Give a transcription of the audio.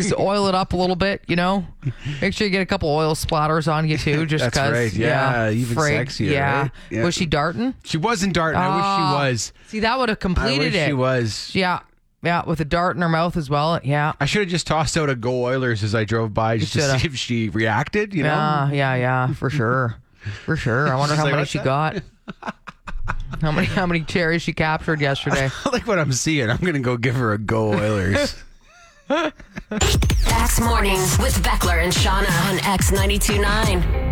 legs, oil it up a little bit, Make sure you get a couple oil splatters on you too, just because. That's right. Yeah, even sexier, Yeah. right? Yeah. Was she darting? She wasn't darting. I wish she was. See, that would have completed it. She was. Yeah. Yeah, with a dart in her mouth as well. Yeah. I should have just tossed out a Go Oilers as I drove by just to see if she reacted, Yeah, for sure. For sure. I wonder how many she got. How many cherries she captured yesterday. I like what I'm seeing. I'm going to go give her a Go Oilers. X Mornings with Beckler and Shauna on X 92.9.